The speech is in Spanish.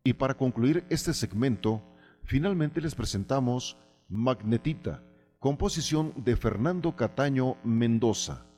Y para concluir este segmento, finalmente les presentamos Magnetita, composición de Fernando Cataño Mendoza.